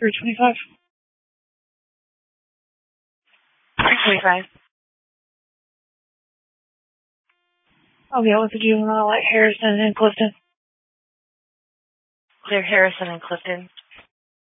325. 325. I'll get with the juvenile at Harrison and Clifton. Clear Harrison and Clifton.